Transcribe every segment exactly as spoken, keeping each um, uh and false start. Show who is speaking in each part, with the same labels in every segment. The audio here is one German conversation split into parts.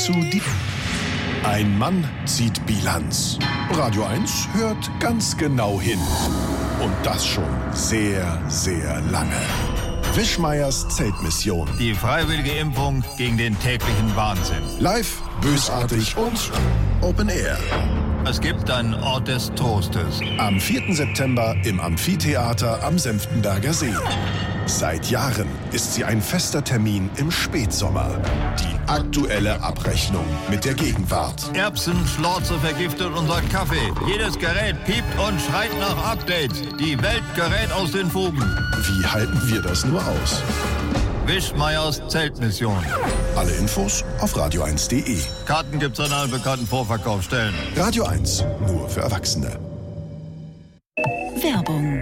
Speaker 1: zu die... Ein Mann zieht Bilanz. Radio eins hört ganz genau hin. Und das schon sehr, sehr lange. Wischmeiers Zeltmission.
Speaker 2: Die freiwillige Impfung gegen den täglichen Wahnsinn.
Speaker 1: Live, bösartig und Open Air.
Speaker 2: Es gibt einen Ort des Trostes.
Speaker 1: Am vierten September im Amphitheater am Senftenberger See. Seit Jahren ist sie ein fester Termin im Spätsommer. Die aktuelle Abrechnung mit der Gegenwart.
Speaker 2: Erbsen, Schlorze vergiftet unser Kaffee. Jedes Gerät piept und schreit nach Updates. Die Welt gerät aus den Fugen.
Speaker 1: Wie halten wir das nur aus?
Speaker 2: Wischmeiers Zeltmission.
Speaker 1: Alle Infos auf radio eins punkt de.
Speaker 2: Karten gibt's an allen bekannten Vorverkaufsstellen.
Speaker 1: Radio eins, nur für Erwachsene.
Speaker 3: Werbung.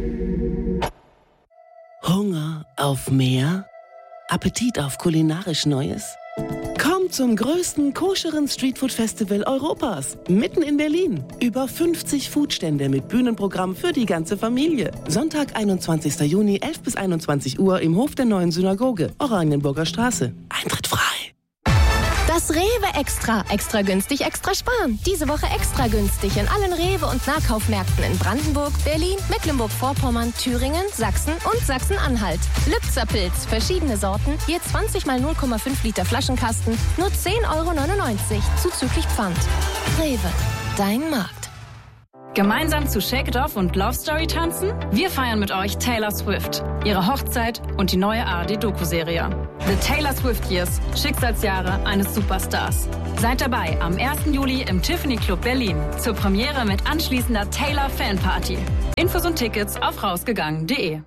Speaker 3: Hunger auf mehr? Appetit auf kulinarisch Neues? Komm zum größten koscheren Streetfood-Festival Europas, mitten in Berlin. Über fünfzig Foodstände mit Bühnenprogramm für die ganze Familie. Sonntag, einundzwanzigster Juni, elf bis einundzwanzig Uhr im Hof der Neuen Synagoge, Oranienburger Straße. Eintritt frei.
Speaker 4: Das Rewe Extra. Extra günstig, extra sparen. Diese Woche extra günstig in allen Rewe- und Nahkaufmärkten in Brandenburg, Berlin, Mecklenburg-Vorpommern, Thüringen, Sachsen und Sachsen-Anhalt. Lübzer Pilz, verschiedene Sorten, je zwanzig mal null Komma fünf Liter Flaschenkasten, nur zehn Euro neunundneunzig, zuzüglich Pfand. Rewe, dein Markt.
Speaker 5: Gemeinsam zu Shake It Off und Love Story tanzen? Wir feiern mit euch Taylor Swift, ihre Hochzeit und die neue A R D-Doku-Serie. The Taylor Swift Years, Schicksalsjahre eines Superstars. Seid dabei am ersten Juli im Tiffany Club Berlin zur Premiere mit anschließender Taylor Fanparty. Infos und Tickets auf rausgegangen punkt de.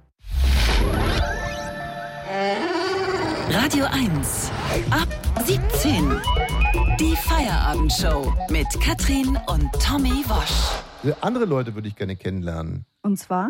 Speaker 3: Radio eins. Ab siebzehn. Die Feierabendshow mit Katrin und Tommy Wosch.
Speaker 6: Andere Leute würde ich gerne kennenlernen.
Speaker 7: Und zwar?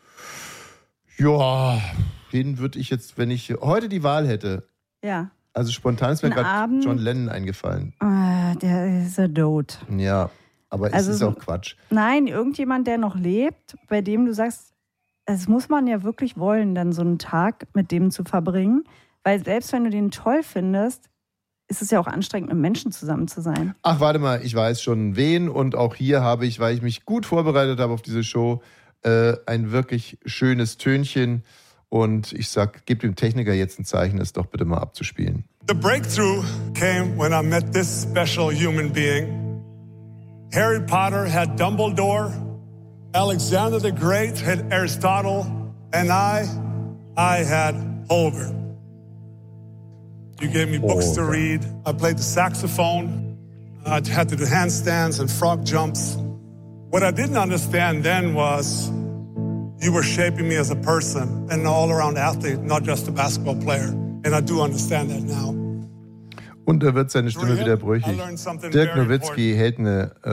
Speaker 6: Ja, den würde ich jetzt, wenn ich heute die Wahl hätte.
Speaker 7: Ja.
Speaker 6: Also spontan ist mir gerade John Lennon eingefallen.
Speaker 7: Äh, der ist ja tot.
Speaker 6: Ja, aber
Speaker 7: also
Speaker 6: es ist auch Quatsch.
Speaker 7: Nein, irgendjemand, der noch lebt, bei dem du sagst, es muss man ja wirklich wollen, dann so einen Tag mit dem zu verbringen. Weil selbst wenn du den toll findest, ist es ja auch anstrengend, mit Menschen zusammen zu sein.
Speaker 6: Ach, warte mal, ich weiß schon wen. Und auch hier habe ich, weil ich mich gut vorbereitet habe auf diese Show, äh, ein wirklich schönes Tönchen. Und ich sag, gib dem Techniker jetzt ein Zeichen, es doch bitte mal abzuspielen.
Speaker 8: The breakthrough came when I met this special human being. Harry Potter had Dumbledore, Alexander the Great had Aristotle, and I, I had Holger. You gave me books to read. I played the saxophone. I had to do handstands and frog jumps. What I didn't understand then was you were shaping me as a person and an all-around athlete, not just a basketball player. And I do understand that now.
Speaker 6: Und da wird seine Stimme wieder brüchig. Dirk Nowitzki hält eine, äh,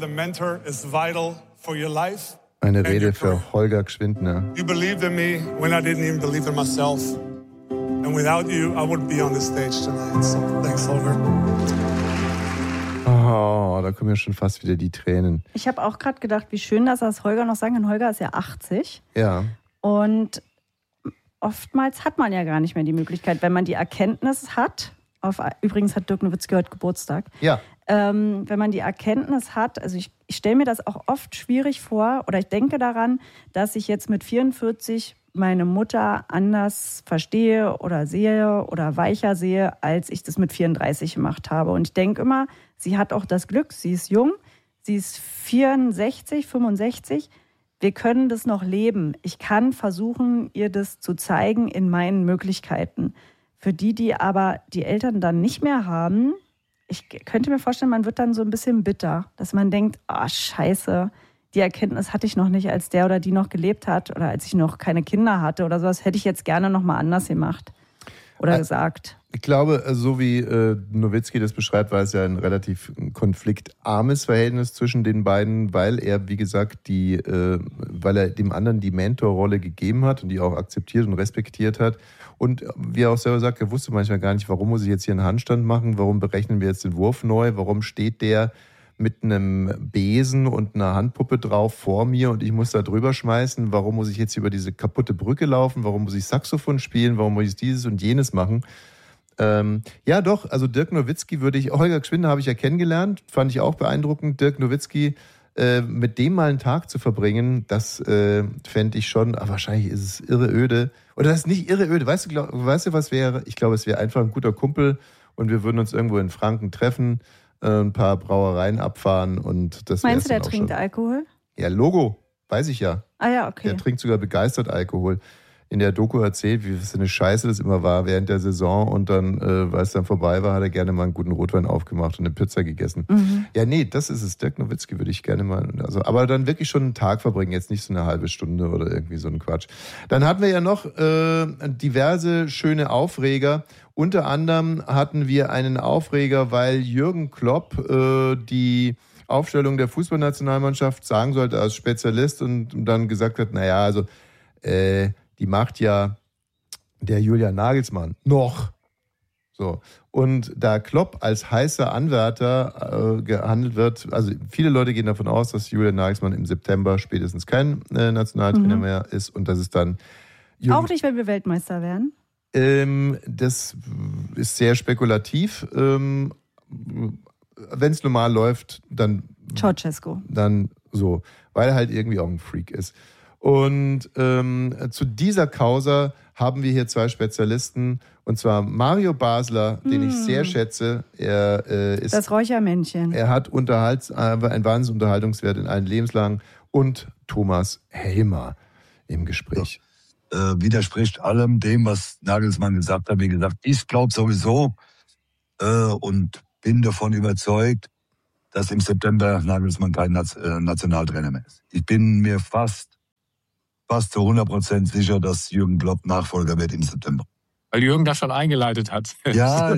Speaker 6: eine Rede für Holger Gschwindner.
Speaker 8: You believed in me when I didn't even believe in myself. And without you, I wouldn't be on this stage tonight. So thanks, Holger.
Speaker 6: Oh, da kommen ja schon fast wieder die Tränen.
Speaker 7: Ich habe auch gerade gedacht, wie schön, dass das Holger noch sagen kann. Holger ist ja achtzig.
Speaker 6: Ja.
Speaker 7: Und oftmals hat man ja gar nicht mehr die Möglichkeit, wenn man die Erkenntnis hat, auf, übrigens hat Dirk Nowitzki heute Geburtstag,
Speaker 6: ja.
Speaker 7: ähm, wenn man die Erkenntnis hat, also ich, ich stelle mir das auch oft schwierig vor, oder ich denke daran, dass ich jetzt mit vierundvierzig meine Mutter anders verstehe oder sehe oder weicher sehe, als ich das mit vierunddreißig gemacht habe. Und ich denke immer, sie hat auch das Glück, sie ist jung, sie ist vierundsechzig, fünfundsechzig, wir können das noch leben. Ich kann versuchen, ihr das zu zeigen in meinen Möglichkeiten. Für die, die aber die Eltern dann nicht mehr haben, ich könnte mir vorstellen, man wird dann so ein bisschen bitter, dass man denkt, ah, oh, scheiße, die Erkenntnis hatte ich noch nicht, als der oder die noch gelebt hat oder als ich noch keine Kinder hatte oder sowas, hätte ich jetzt gerne noch mal anders gemacht oder äh, gesagt.
Speaker 6: Ich glaube, so wie äh, Nowitzki das beschreibt, war es ja ein relativ konfliktarmes Verhältnis zwischen den beiden, weil er, wie gesagt, die, äh, weil er dem anderen die Mentorrolle gegeben hat und die auch akzeptiert und respektiert hat. Und wie er auch selber sagt, er wusste manchmal gar nicht, warum muss ich jetzt hier einen Handstand machen, warum berechnen wir jetzt den Wurf neu, warum steht der mit einem Besen und einer Handpuppe drauf vor mir und ich muss da drüber schmeißen. Warum muss ich jetzt über diese kaputte Brücke laufen? Warum muss ich Saxophon spielen? Warum muss ich dieses und jenes machen? Ähm, ja, doch, also Dirk Nowitzki würde ich, Holger Gschwinde habe ich ja kennengelernt, fand ich auch beeindruckend. Dirk Nowitzki, äh, mit dem mal einen Tag zu verbringen, das äh, fände ich schon, aber wahrscheinlich ist es irre öde. Oder das ist nicht irre öde, weißt du, glaub, weißt du was wäre? Ich glaube, es wäre einfach ein guter Kumpel und wir würden uns irgendwo in Franken treffen, äh, ein paar Brauereien abfahren und das wäre.
Speaker 7: Meinst du, der trinkt schon. Alkohol?
Speaker 6: Ja, Logo, weiß ich ja.
Speaker 7: Ah ja, okay.
Speaker 6: Der trinkt sogar begeistert Alkohol. In der Doku erzählt, wie was eine Scheiße das immer war während der Saison und dann, äh, weil es dann vorbei war, hat er gerne mal einen guten Rotwein aufgemacht und eine Pizza gegessen. Mhm. Ja, nee, das ist es. Dirk Nowitzki würde ich gerne mal, also, aber dann wirklich schon einen Tag verbringen, jetzt nicht so eine halbe Stunde oder irgendwie so ein Quatsch. Dann hatten wir ja noch äh, diverse schöne Aufreger. Unter anderem hatten wir einen Aufreger, weil Jürgen Klopp äh, die Aufstellung der Fußballnationalmannschaft sagen sollte als Spezialist und dann gesagt hat, naja, also äh, die macht ja der Julian Nagelsmann noch. So. Und da Klopp als heißer Anwärter äh, gehandelt wird, also viele Leute gehen davon aus, dass Julian Nagelsmann im September spätestens kein äh, Nationaltrainer mhm. mehr ist und dass es dann Jürgen,
Speaker 7: auch nicht, wenn wir Weltmeister werden?
Speaker 6: Ähm, das ist sehr spekulativ. Ähm, wenn es normal läuft, dann
Speaker 7: Ceausescu.
Speaker 6: Dann so, weil er halt irgendwie auch ein Freak ist. Und ähm, zu dieser Causa haben wir hier zwei Spezialisten, und zwar Mario Basler, den hm. ich sehr schätze. Er äh, ist
Speaker 7: das Räuchermännchen.
Speaker 6: Er hat Unterhalts, äh, einen Wahnsinnsunterhaltungswert in allen Lebenslagen. Und Thomas Helmer im Gespräch.
Speaker 9: Ja. Äh, widerspricht allem dem, was Nagelsmann gesagt hat. Wie gesagt, ich glaube sowieso äh, und bin davon überzeugt, dass im September Nagelsmann kein Nationaltrainer mehr ist. Ich bin mir fast fast zu hundert Prozent sicher, dass Jürgen Klopp Nachfolger wird im September.
Speaker 10: Weil Jürgen das schon eingeleitet hat.
Speaker 9: Ja,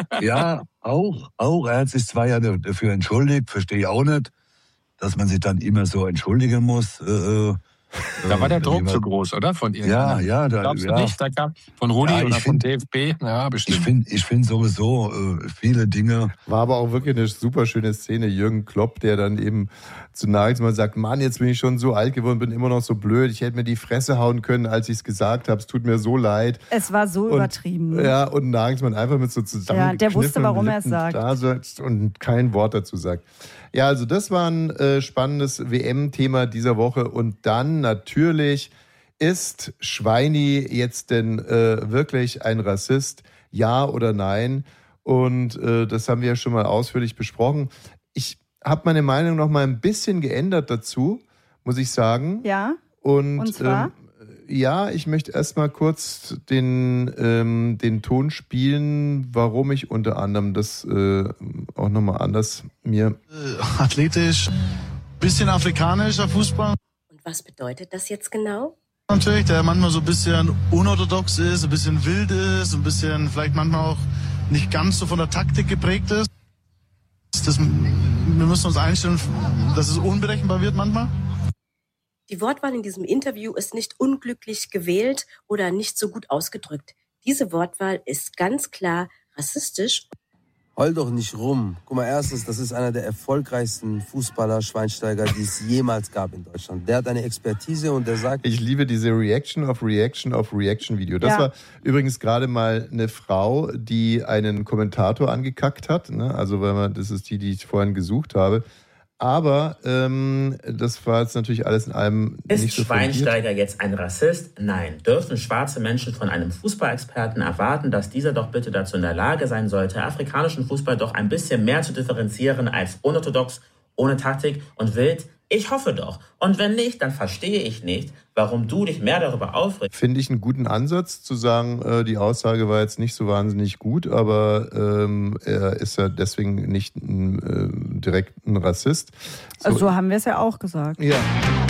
Speaker 9: ja, auch, auch. Er hat sich zwei Jahre dafür entschuldigt, verstehe ich auch nicht, dass man sich dann immer so entschuldigen muss. Äh,
Speaker 10: da war der Druck zu groß, oder? Von ihr.
Speaker 9: Ja, ja. Da,
Speaker 10: Glaubst du
Speaker 9: ja.
Speaker 10: nicht? Da kam von Rudi ja, oder
Speaker 9: find,
Speaker 10: von D F B? Ja, bestimmt.
Speaker 9: Ich finde ich find sowieso äh, viele Dinge.
Speaker 6: War aber auch wirklich eine super schöne Szene. Jürgen Klopp, der dann eben zu Nagelsmann sagt, Mann, jetzt bin ich schon so alt geworden, bin immer noch so blöd. Ich hätte mir die Fresse hauen können, als ich es gesagt habe. Es tut mir so leid.
Speaker 7: Es war so
Speaker 6: und,
Speaker 7: übertrieben.
Speaker 6: Ja, und Nagelsmann einfach mit so zusammen.
Speaker 7: Ja, der wusste, warum er es sagt.
Speaker 6: Da sitzt und kein Wort dazu sagt. Ja, also das war ein äh, spannendes W M-Thema dieser Woche. Und dann natürlich, ist Schweini jetzt denn äh, wirklich ein Rassist? Ja oder nein? Und äh, das haben wir ja schon mal ausführlich besprochen. Ich habe meine Meinung noch mal ein bisschen geändert dazu, muss ich sagen.
Speaker 7: Ja,
Speaker 6: und,
Speaker 7: und zwar?
Speaker 6: Ähm, ja, ich möchte erstmal kurz den, ähm, den Ton spielen, warum ich unter anderem das äh, auch nochmal anders mir...
Speaker 11: Äh, athletisch, bisschen afrikanischer Fußball.
Speaker 12: Und was bedeutet das jetzt genau?
Speaker 11: Natürlich, der manchmal so ein bisschen unorthodox ist, ein bisschen wild ist, ein bisschen vielleicht manchmal auch nicht ganz so von der Taktik geprägt ist. Das, wir müssen uns einstellen, dass es unberechenbar wird manchmal.
Speaker 12: Die Wortwahl in diesem Interview ist nicht unglücklich gewählt oder nicht so gut ausgedrückt. Diese Wortwahl ist ganz klar rassistisch.
Speaker 13: Heul doch nicht rum. Guck mal, erstens, das ist einer der erfolgreichsten Fußballer, Schweinsteiger, die es jemals gab in Deutschland. Der hat eine Expertise und der sagt...
Speaker 6: Ich liebe diese Reaction of Reaction of Reaction Video. Das ja. war übrigens gerade mal eine Frau, die einen Kommentator angekackt hat. Ne? Also, weil man, das ist die, die ich vorhin gesucht habe. Aber ähm, das war jetzt natürlich alles in allem
Speaker 14: ist
Speaker 6: nicht so
Speaker 14: Schweinsteiger
Speaker 6: fundiert.
Speaker 14: Jetzt ein Rassist? Nein. Dürfen schwarze Menschen von einem Fußballexperten erwarten, dass dieser doch bitte dazu in der Lage sein sollte, afrikanischen Fußball doch ein bisschen mehr zu differenzieren als unorthodox, ohne Taktik und wild? Ich hoffe doch. Und wenn nicht, dann verstehe ich nicht, warum du dich mehr darüber aufregst.
Speaker 6: Finde ich einen guten Ansatz, zu sagen, äh, die Aussage war jetzt nicht so wahnsinnig gut, aber ähm, er ist ja deswegen nicht äh, direkt ein Rassist.
Speaker 7: So, also so haben wir es ja auch gesagt.
Speaker 6: Ja.